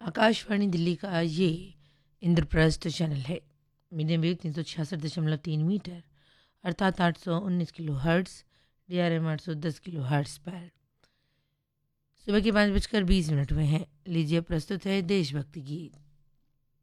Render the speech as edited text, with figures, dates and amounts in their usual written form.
आकाशवाणी दिल्ली का ये इंद्रप्रस्थ चैनल है। मीडियम वेव 366.3 मीटर अर्थात 819 kilo hertz, DRM 810 kilo hertz पर सुबह के 5:20 हुए हैं। लीजिए प्रस्तुत है देशभक्ति गीत।